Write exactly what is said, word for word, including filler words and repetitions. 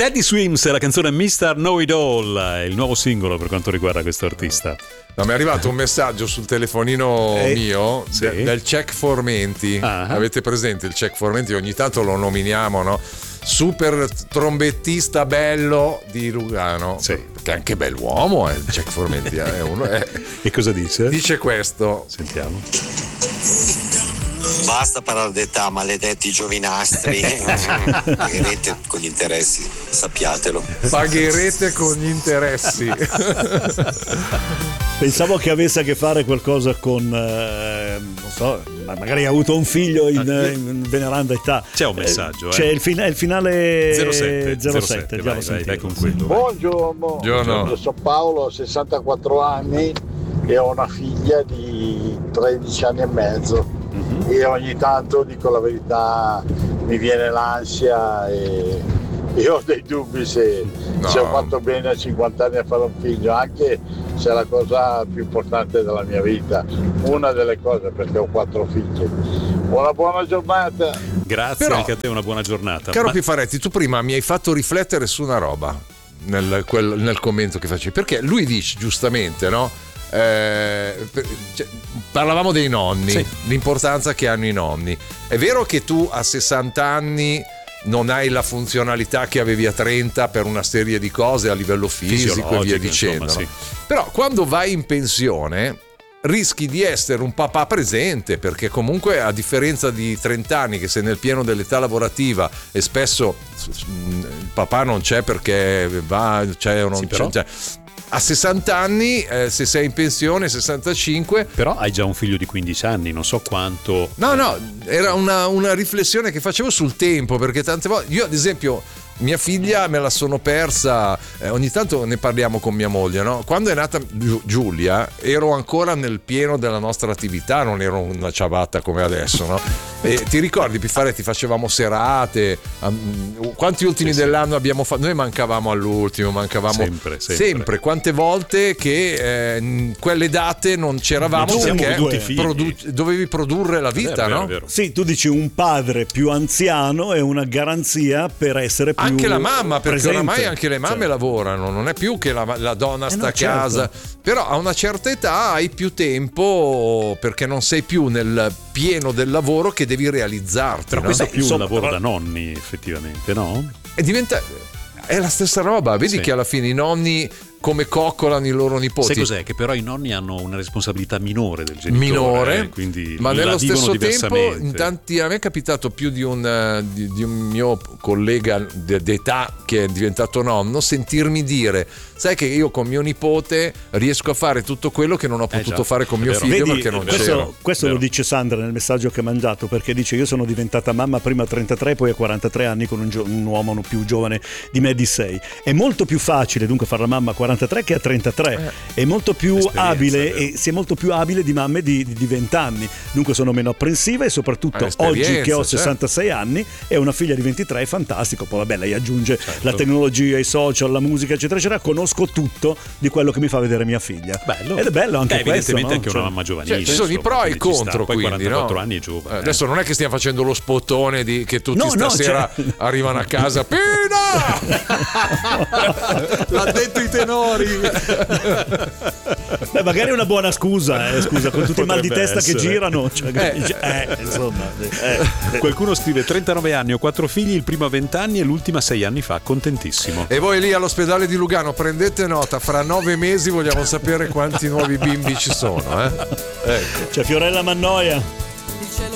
Teddy Swims, la canzone mister Know It All, il nuovo singolo per quanto riguarda questo artista. No, mi è arrivato un messaggio sul telefonino eh, mio sì. de- del Check Formenti. Ah. Avete presente il Check Formenti? Ogni tanto lo nominiamo, no? Super trombettista bello di Lugano. Sì. Che è anche bell'uomo, eh, il Check Formenti. È uno, è... E cosa dice? Dice questo. Sentiamo. Basta parlare d'età, maledetti giovinastri. Pagherete con gli interessi, sappiatelo. Pagherete con gli interessi. Pensavo che avesse a che fare qualcosa con, eh, non so, magari ha avuto un figlio in, in veneranda età. C'è un messaggio, eh. C'è il, fina- il finale zero sette, zero zero sette, già vai, lo vai, vai sentivo. con quello. Buongiorno. Buongiorno. Io sono Paolo, ho sessantaquattro anni e ho una figlia di tredici anni e mezzo. Mm-hmm. E ogni tanto, dico la verità, mi viene l'ansia e io ho dei dubbi se, no. se ho fatto bene a cinquanta anni a fare un figlio, anche se è la cosa più importante della mia vita, una delle cose, perché ho quattro figli. Una buona giornata. Grazie. Però, anche a te, una buona giornata. Caro Ma... Pifaretti, tu prima mi hai fatto riflettere su una roba nel, quel, nel commento che facevi, perché lui dice giustamente, no? Eh, cioè, parlavamo dei nonni, sì. L'importanza che hanno i nonni. È vero che tu a sessanta anni non hai la funzionalità che avevi a trenta per una serie di cose a livello fisico e via dicendo, insomma, no? Sì. Però quando vai in pensione rischi di essere un papà presente, perché comunque a differenza di trenta anni che sei nel pieno dell'età lavorativa e spesso il papà non c'è perché va, c'è o non sì, c'è, però... c'è. A sessanta anni, eh, se sei in pensione, sessantacinque. Però hai già un figlio di quindici anni, non so quanto. No, no, era una, una riflessione che facevo sul tempo, perché tante volte, io ad esempio, mia figlia me la sono persa, eh, ogni tanto ne parliamo con mia moglie, no? Quando è nata Giulia ero ancora nel pieno della nostra attività, non ero una ciabatta come adesso, no? E ti ricordi, Pifaretti, facevamo serate, um, quanti ultimi sì, dell'anno sì. abbiamo fatto? Noi mancavamo all'ultimo, mancavamo sempre, sempre. sempre. Quante volte che eh, quelle date non c'eravamo non perché produ- dovevi produrre la vita, è vero, no? è vero. Sì, tu dici un padre più anziano è una garanzia per essere più anche la mamma, perché presente. Oramai anche le mamme, certo, lavorano, non è più che la, la donna sta eh no, a casa, certo. Però a una certa età hai più tempo perché non sei più nel pieno del lavoro che devi realizzarti. Però no? questo Beh, è più insomma, un lavoro però... da nonni, effettivamente, no? E diventa è la stessa roba, vedi, sì, che alla fine i nonni come coccolano i loro nipoti. Sai cos'è? Che però i nonni hanno una responsabilità minore del genitore, minore, eh, quindi ma nello stesso tempo in tanti... tanti, a me è capitato più di un, di, di un mio collega d'età che è diventato nonno sentirmi dire: sai che io con mio nipote riesco a fare tutto quello che non ho potuto eh già, fare con mio figlio. Vedi, perché non questo, c'ero. Questo lo dice Sandra nel messaggio che ha mandato, perché dice: io sono diventata mamma prima a trentatré, poi a quarantatré anni con un, gio- un uomo più giovane di me di sei. È molto più facile dunque fare la mamma a quarantatré che a trentatré, eh, è molto più abile e si è molto più abile di mamme di, di, di venti anni, dunque sono meno apprensive e soprattutto oggi che ho sessantasei certo. anni e una figlia di ventitré è fantastico. Poi vabbè, lei aggiunge certo. la tecnologia, i social, la musica eccetera eccetera, conosco tutto di quello che mi fa vedere mia figlia. Bello. Ed è bello anche Beh, questo, evidentemente no? anche Cioè, una mamma giovanile, cioè, ci sono insomma, i pro e i contro, poi quindi quarantaquattro no? anni è giovane. Eh, adesso non è che stiamo facendo lo spottone di che tutti no, stasera no, cioè... arrivano a casa. Pina! L'ha detto i tenori. Beh, magari è una buona scusa, eh, scusa, con tutti i mal di testa essere. che girano, cioè, eh, eh, insomma, eh. Qualcuno scrive: trentanove anni, ho quattro figli, il primo a venti anni e l'ultima sei anni fa, contentissimo. E voi lì all'ospedale di Lugano prendete nota, fra nove mesi vogliamo sapere quanti nuovi bimbi ci sono, eh? Ecco. C'è Fiorella Mannoia. Il cielo